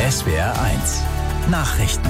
SWR 1 Nachrichten.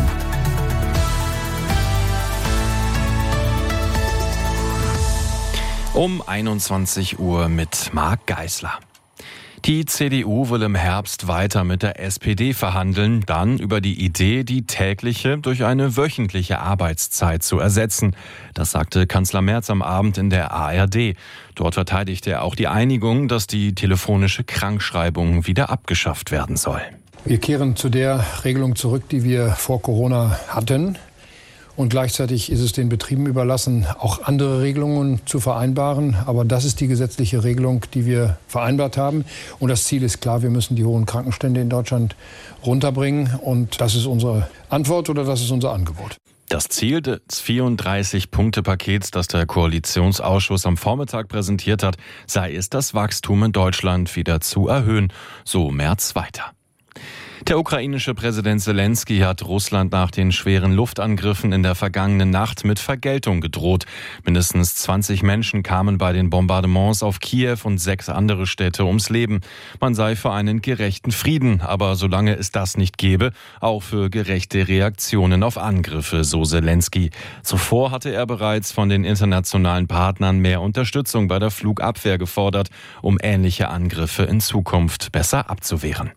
Um 21 Uhr mit Marc Geisler. Die CDU will im Herbst weiter mit der SPD verhandeln, dann über die Idee, die tägliche durch eine wöchentliche Arbeitszeit zu ersetzen. Das sagte Kanzler Merz am Abend in der ARD. Dort verteidigte er auch die Einigung, dass die telefonische Krankschreibung wieder abgeschafft werden soll. Wir kehren zu der Regelung zurück, die wir vor Corona hatten. Und gleichzeitig ist es den Betrieben überlassen, auch andere Regelungen zu vereinbaren. Aber das ist die gesetzliche Regelung, die wir vereinbart haben. Und das Ziel ist klar, wir müssen die hohen Krankenstände in Deutschland runterbringen. Und das ist unsere Antwort oder das ist unser Angebot. Das Ziel des 34-Punkte-Pakets, das der Koalitionsausschuss am Vormittag präsentiert hat, sei es, das Wachstum in Deutschland wieder zu erhöhen. So Merz weiter. Der ukrainische Präsident Zelensky hat Russland nach den schweren Luftangriffen in der vergangenen Nacht mit Vergeltung gedroht. Mindestens 20 Menschen kamen bei den Bombardements auf Kiew und 6 andere Städte ums Leben. Man sei für einen gerechten Frieden, aber solange es das nicht gäbe, auch für gerechte Reaktionen auf Angriffe, so Zelensky. Zuvor hatte er bereits von den internationalen Partnern mehr Unterstützung bei der Flugabwehr gefordert, um ähnliche Angriffe in Zukunft besser abzuwehren.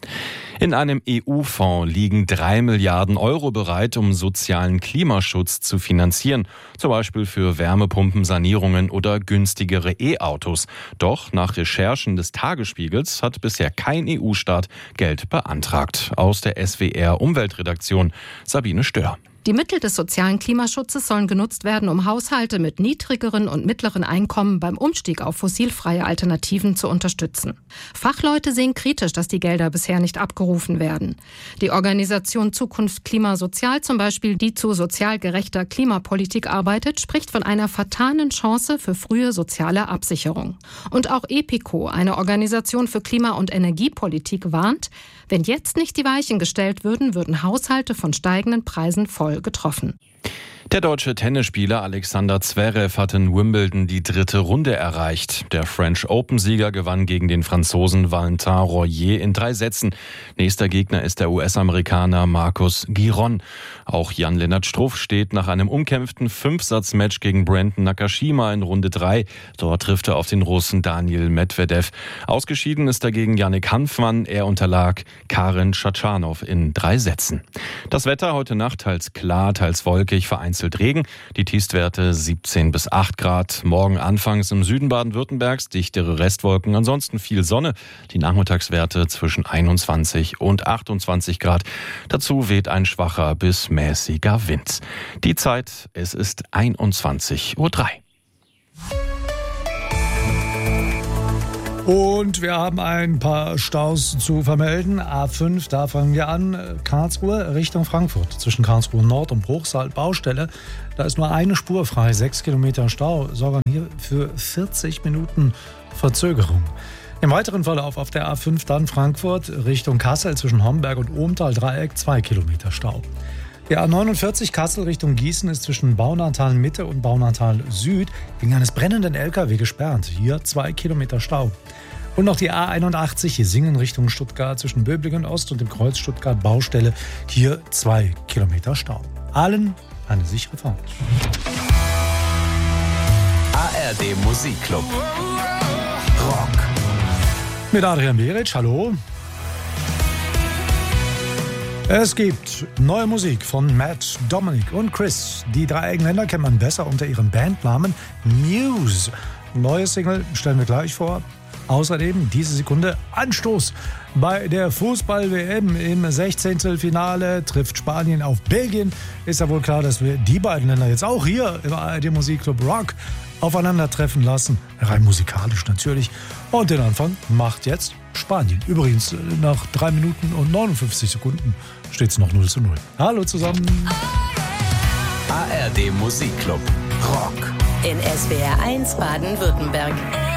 In einem EU-Fonds liegen 3 Milliarden Euro bereit, um sozialen Klimaschutz zu finanzieren, zum Beispiel für Wärmepumpensanierungen oder günstigere E-Autos. Doch nach Recherchen des Tagesspiegels hat bisher kein EU-Staat Geld beantragt. Aus der SWR-Umweltredaktion Sabine Stör. Die Mittel des sozialen Klimaschutzes sollen genutzt werden, um Haushalte mit niedrigeren und mittleren Einkommen beim Umstieg auf fossilfreie Alternativen zu unterstützen. Fachleute sehen kritisch, dass die Gelder bisher nicht abgerufen werden. Die Organisation Zukunft Klima Sozial zum Beispiel, die zu sozial gerechter Klimapolitik arbeitet, spricht von einer vertanen Chance für frühe soziale Absicherung. Und auch EPICO, eine Organisation für Klima- und Energiepolitik, warnt, wenn jetzt nicht die Weichen gestellt würden, würden Haushalte von steigenden Preisen voll getroffen. Der deutsche Tennisspieler Alexander Zverev hat in Wimbledon die 3. Runde erreicht. Der French Open-Sieger gewann gegen den Franzosen Valentin Royer in 3 Sätzen. Nächster Gegner ist der US-Amerikaner Marcus Giron. Auch Jan-Lennart Struff steht nach einem umkämpften 5-Satz-Match gegen Brandon Nakashima in Runde 3. Dort trifft er auf den Russen Daniil Medvedev. Ausgeschieden ist dagegen Yannick Hanfmann. Er unterlag Karen Tschatschanow in 3 Sätzen. Das Wetter heute Nacht teils klar, teils wolkig, vereinzelt Regen. Die Tiefstwerte 17 bis 8 Grad. Morgen anfangs im Süden Baden-Württembergs dichtere Restwolken, ansonsten viel Sonne. Die Nachmittagswerte zwischen 21 und 28 Grad. Dazu weht ein schwacher bis mäßiger Wind. Die Zeit, es ist 21:03 Uhr. Und wir haben ein paar Staus zu vermelden. A5, da fangen wir an. Karlsruhe Richtung Frankfurt. Zwischen Karlsruhe Nord und Bruchsal Baustelle. Da ist nur eine Spur frei. 6 Kilometer Stau sorgen hier für 40 Minuten Verzögerung. Im weiteren Verlauf auf der A5 dann Frankfurt Richtung Kassel zwischen Homberg und Ohmtal-Dreieck 2 Kilometer Stau. Die A49 Kassel Richtung Gießen ist zwischen Baunatal Mitte und Baunatal Süd wegen eines brennenden LKW gesperrt. Hier 2 Kilometer Stau. Und noch die A81 Singen Richtung Stuttgart zwischen Böblingen Ost und dem Kreuz Stuttgart Baustelle. Hier 2 Kilometer Stau. Allen eine sichere Fahrt. ARD Musikclub. Rock. Mit Adrian Beric, hallo. Es gibt neue Musik von Matt, Dominic und Chris. Die 3 Engländer kennt man besser unter ihrem Bandnamen Muse. Neue Single stellen wir gleich vor. Außerdem diese Sekunde Anstoß. Bei der Fußball-WM im 16. Finale trifft Spanien auf Belgien. Ist ja wohl klar, dass wir die beiden Länder jetzt auch hier im ARD Musikclub Rock aufeinandertreffen lassen. Rein musikalisch natürlich. Und den Anfang macht jetzt Spanien. Übrigens, nach 3 Minuten und 59 Sekunden steht es noch 0:0. Hallo zusammen. ARD Musikclub Rock. In SWR 1 Baden-Württemberg.